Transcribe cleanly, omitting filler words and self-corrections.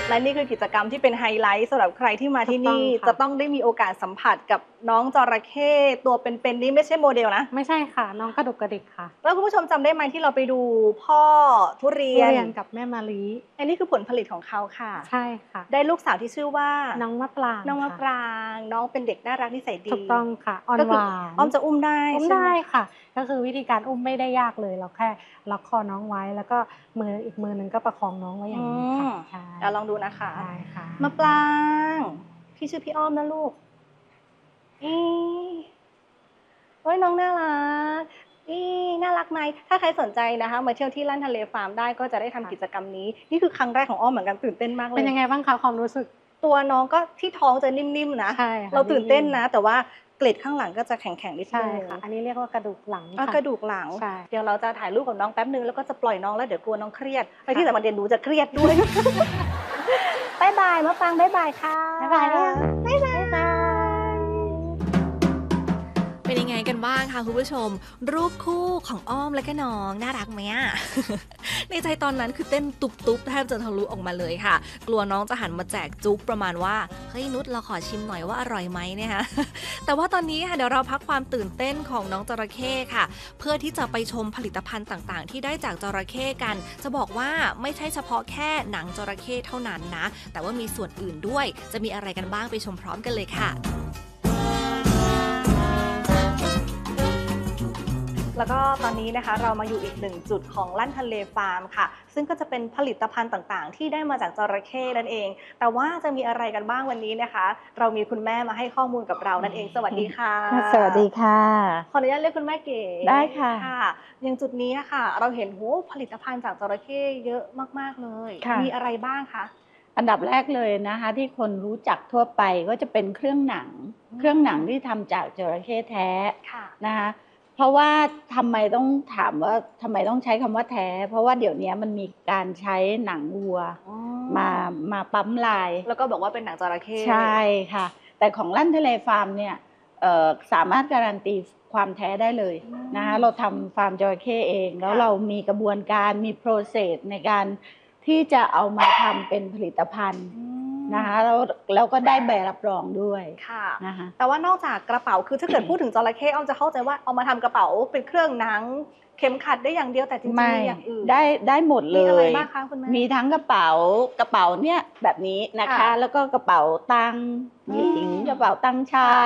และนี่คือกิจกรรมที่เป็นไฮไลท์สำหรับใครที่มาที่นี่จะต้องได้มีโอกาสสัมผัสกับน้องจระเข้ตัวเป็นๆนี่ไม่ใช่โมเดลนะไม่ใช่ค่ะน้องกระดุกกระดิกค่ะแล้วคุณผู้ชมจำได้ไหมที่เราไปดูพ่อทุเรียนกับแม่มะลิอันนี้คือผลผลิตของเขาค่ะใช่ค่ะได้ลูกสาวที่ชื่อว่าน้องมะปรางน้องมะปรางน้องเป็นเด็กน่ารักนิสัยดีถูกต้องค่ะอ่อนหวานอ้อมจะอุ้มได้ค่ะก็คือวิธีการอุ้มไม่ได้ยากเลยเราแค่ล็อกคอน้องไว้แล้วก็มืออีกมือนึงก็ประคองน้องไว้อย่างนี้ค่ะเดี๋ยวลองดูนะคะใช่ค่ะมะปรางพี่ชื่อพี่อ้อมนะลูกโอ้ยน้องน่ารักน่ารักไหมถ้าใครสนใจนะคะมาเที่ยวที่ลั่นทะเลฟาร์มได้ก็จะได้ทำกิจกรรมนี้นี่คือครั้งแรกของอ้อมเหมือนกันตื่นเต้นมากเลยเป็นยังไงบ้างคะความรู้สึกตัวน้องก็ที่ท้องจะนิ่มๆนะใช่เราตื่นเต้นนะแต่ว่าเกล็ดข้างหลังก็จะแข็งๆนิดนึงค่ะอันนี้เรียกว่ากระดูกหลังกระดูกหลังเดี๋ยวเราจะถ่ายรูปกับน้องแป๊บนึงแล้วก็จะปล่อยน้องแล้วเดี๋ยวกลัวน้องเครียดไปที่สำคัญเดี๋ยวหนูจะเครียดด้วยบ๊ายบายมะปรางบ๊ายบายค่ะบ๊ายบายบ๊ายบายเป็นยังไงกันบ้างคะคุณผู้ชมรูปคู่ของอ้อมและก็น้องน่ารักไหมอะ ในใจตอนนั้นคือเต้นตุบๆแทบจะทะลุออกมาเลยค่ะกลัวน้องจะหันมาแจกจุ๊บประมาณว่าเฮ้ยนุชเราขอชิมหน่อยว่าอร่อยไหมเนี่ยฮะ แต่ว่าตอนนี้ค่ะเดี๋ยวเราพักความตื่นเต้นของน้องจระเข้ค่ะเพื่อที่จะไปชมผลิตภัณฑ์ต่างๆที่ได้จากจระเข้กันจะบอกว่าไม่ใช่เฉพาะแค่หนังจระเข้เท่านั้นนะแต่ว่ามีส่วนอื่นด้วยจะมีอะไรกันบ้างไปชมพร้อมกันเลยค่ะแล้วก็ตอนนี้นะคะเรามาอยู่อีกหนึ่งจุดของลั่นทะเลฟาร์มค่ะซึ่งก็จะเป็นผลิตภัณฑ์ต่างๆที่ได้มาจากจระเข้นั่นเองแต่ว่าจะมีอะไรกันบ้างวันนี้นะคะเรามีคุณแม่มาให้ข้อมูลกับเรานั่นเองสวัสดีค่ะสวัสดีค่ะขออนุญาตเรียกคุณแม่เก๋ได้ค่ะอย่างจุดนี้ค่ะเราเห็นผลิตภัณฑ์จากจระเข้เยอะมากๆเลยมีอะไรบ้างคะอันดับแรกเลยนะคะที่คนรู้จักทั่วไปก็จะเป็นเครื่องหนังที่ทำจากจระเข้แท้นะคะเพราะว่าทำไมต้องถามว่าทำไมต้องใช้คำว่าแท้เพราะว่าเดี๋ยวนี้มันมีการใช้หนังวัวมาปั๊มลายแล้วก็บอกว่าเป็นหนังจระเข้ใช่ค่ะแต่ของลั่นทะเลฟาร์มเนี่ยสามารถการันตีความแท้ได้เลยนะคะเราทำฟาร์มจระเข้เองแล้วเรามีกระบวนการมีโปรเซสในการที่จะเอามาทำเป็นผลิตภัณฑ์นะคะแล้วก็ได้ใบรับรองด้วยค่ะนะคะแต่ว่านอกจากกระเป๋าคือถ้าเกิดพูดถึงจระเข้อ้อมจะเข้าใจว่าเอามาทำกระเป๋าเป็นเครื่องหนังเข็มขัดได้อย่างเดียวแต่จริงๆมีอย่างอื่นได้หมดเลยมีอะไรบ้างคะคุณแม่มีทั้งกระเป๋าเนี่ยแบบนี้นะคะแล้วก็กระเป๋าตังค์หญิงกระเป๋าตังค์ชาย